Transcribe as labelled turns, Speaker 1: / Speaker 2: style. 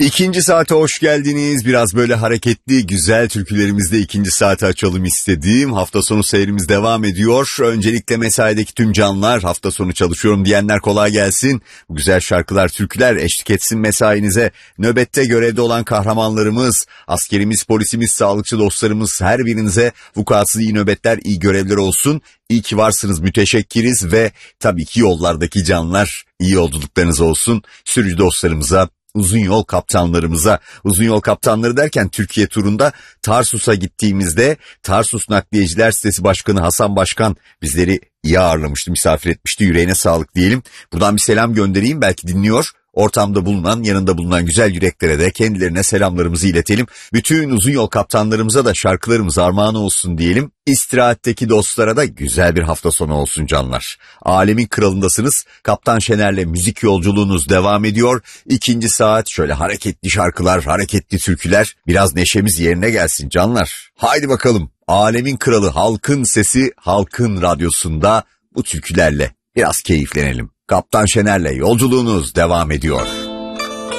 Speaker 1: İkinci saate hoş geldiniz. Biraz böyle hareketli, güzel türkülerimizle ikinci saate açalım istedim. Hafta sonu seyrimiz devam ediyor. Öncelikle mesaideki tüm canlar, hafta sonu çalışıyorum diyenler kolay gelsin. Bu güzel şarkılar, türküler eşlik etsin mesainize. Nöbette görevde olan kahramanlarımız, askerimiz, polisimiz, sağlıkçı dostlarımız, her birinize vukuatsız iyi nöbetler, iyi görevler olsun. İyi ki varsınız, müteşekkiriz ve tabii ki yollardaki canlar, iyi yolculuklarınız olsun. Sürücü dostlarımıza, uzun yol kaptanlarımıza, uzun yol kaptanları derken Türkiye turunda Tarsus'a gittiğimizde Tarsus Nakliyeciler Sitesi Başkanı Hasan Başkan bizleri iyi ağırlamıştı, misafir etmişti. Yüreğine sağlık diyelim. Buradan bir selam göndereyim, belki dinliyor. Ortamda bulunan, yanında bulunan güzel yüreklere de kendilerine selamlarımızı iletelim. Bütün uzun yol kaptanlarımıza da şarkılarımız armağan olsun diyelim. İstirahatteki dostlara da güzel bir hafta sonu olsun canlar. Alemin kralındasınız. Kaptan Şener'le müzik yolculuğunuz devam ediyor. İkinci saat şöyle hareketli şarkılar, hareketli türküler. Biraz neşemiz yerine gelsin canlar. Haydi bakalım. Alemin kralı, halkın sesi, halkın radyosunda bu türkülerle biraz keyiflenelim. Kaptan Şener'le yolculuğunuz devam ediyor.